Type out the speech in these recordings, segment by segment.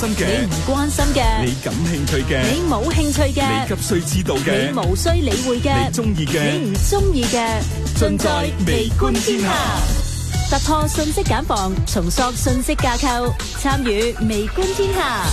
心嘅， 你唔關心嘅， 你感興趣嘅， 你冇興趣嘅， 你急需知道嘅， 你無需理會嘅， 你中意嘅， 你唔中意嘅，盡在微觀天下。突破信息繭房，重塑信息架構，參與微觀天下。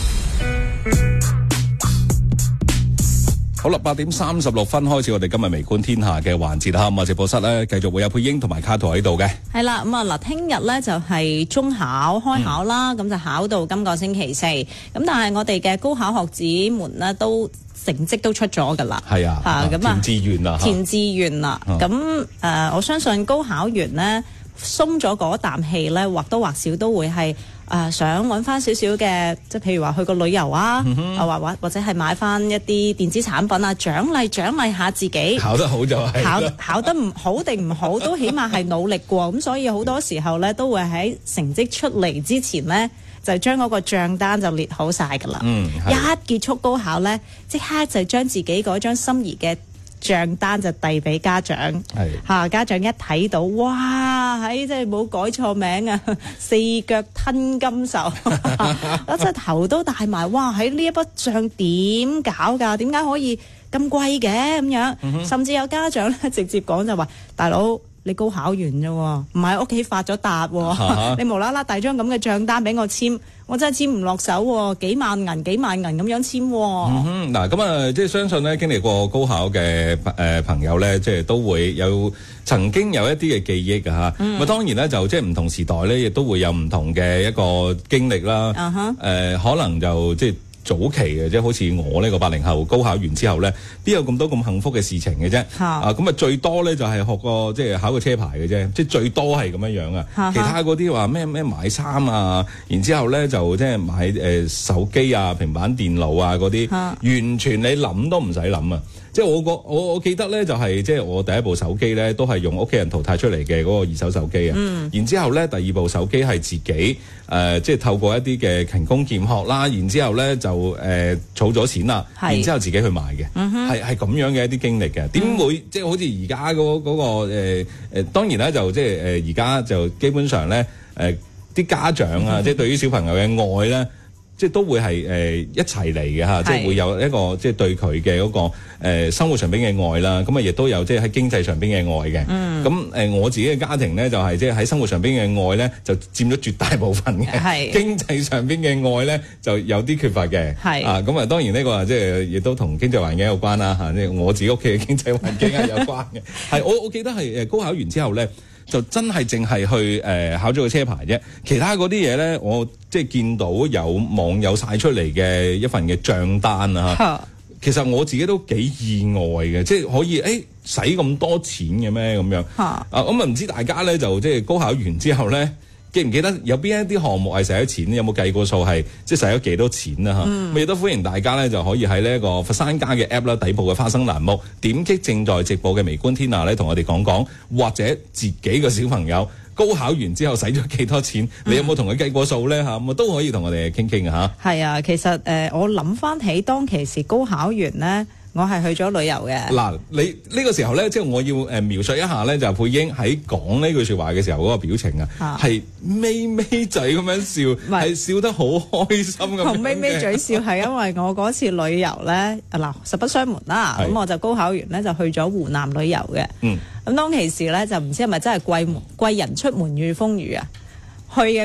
好啦，8:36開始，我哋今日微觀天下嘅環節啦。咁啊，直播室咧繼續會有佩英同埋卡圖喺度嘅。 係啦，咁啊嗱，聽日咧就係中考開考啦，咁就考到今個星期四。咁但係我哋嘅高考學子們咧都成績都出咗㗎啦。係啊，咁啊，填志願啦。咁我相信高考完咧鬆咗嗰啖氣咧，或多或少都會係。想揾翻少少嘅，即係譬如話去個旅遊啊，或者係買翻一啲電子產品啊，獎勵下自己。 考得好就係考得唔好定唔好，都起碼係努力過。咁所以好多時候咧，都會喺成績出嚟之前咧，就將嗰個帳單就列好晒㗎啦。一結束高考咧，即刻就將自己嗰張心儀嘅帳單就遞俾家長，家長一睇到，哇！真係冇改錯名啊，四腳吞金獸，我真係頭都大埋，哇！喺呢一筆帳點搞㗎？點解可以咁貴嘅咁樣？甚至有家長咧直接講就話：大佬，你高考完啫喎，唔係喺屋企發咗達喎，你無啦啦遞張咁嘅帳單俾我簽。我真係簽唔落手喎，幾萬銀咁樣簽喎。 嗱，咁啊，即係相信咧，經歷過高考嘅朋友咧，即係都會有曾經有一啲嘅記憶㗎嚇。咁當然咧，就即係唔同時代咧，亦都會有唔同嘅一個經歷啦。可能就即係早期嘅，即係好似我呢個80後高考完之後咧，邊有咁多咁幸福嘅事情嘅啫？咁啊最多咧就係學個即係考個車牌嘅啫，即係最多係咁樣樣啊。其他嗰啲話咩買衫啊，然之後咧就即係買手機啊、平板電腦啊嗰啲，完全你諗都唔使諗啊！即係我記得咧，就係即係我第一部手機咧，都係用屋企人淘汰出嚟嘅嗰個二手手機啊。然之後咧，第二部手機係自己即係透過一啲嘅勤工儉學啦，然之後咧就儲咗錢啦，然之後自己去買嘅，係咁樣嘅一啲經歷嘅。點會即係好似而家嗰個當然咧就即係而家就基本上咧啲家長啊，即係對於小朋友嘅愛咧。即係都會係一齊嚟嘅嚇，即係會有一個即係對佢嘅嗰個生活上邊嘅愛啦，咁啊亦都有即係喺經濟上邊嘅愛嘅。咁我自己嘅家庭咧就係即係喺生活上邊嘅愛咧就佔咗絕大部分嘅，經濟上邊嘅愛咧就有啲缺乏嘅。咁啊當然呢個即係亦都同經濟環境有關啦嚇，即係我自己屋企嘅經濟環境係有關嘅。係我記得係高考完之後咧。就真係淨係去考咗個車牌啫，其他嗰啲嘢咧，我即係見到有網友晒出嚟嘅一份嘅帳單啊，其實我自己都幾意外嘅，即係可以使咁多錢嘅咩咁樣咁唔知大家咧就即係高考完之後咧。記唔記得有邊一啲項目係使咗錢？有冇計過數係即係使咗幾多錢啊？嚇！亦都歡迎大家咧就可以喺呢一個佛山家嘅 app 啦，底部嘅花生欄目點擊正在直播嘅微觀天下咧，同我哋講講，或者自己個小朋友高考完之後使咗幾多錢？你有冇同佢計過數咧？嚇咁都可以同我哋傾傾嚇。 係啊，其實我諗翻起當其時高考完咧。我係去咗旅遊嘅。 嗱，你呢個時候咧，即係我要描述一下咧，就佩英喺講呢句説話嘅時候嗰個表情啊，係咪咪仔咁樣笑，係笑得好開心咁。 同咪咪嘴笑係因為我嗰次旅遊咧，嗱實不相瞞啦，咁我就高考完咧就去咗湖南旅遊嘅。咁當其時咧就唔知係咪真係貴人出門遇風雨啊，去嘅。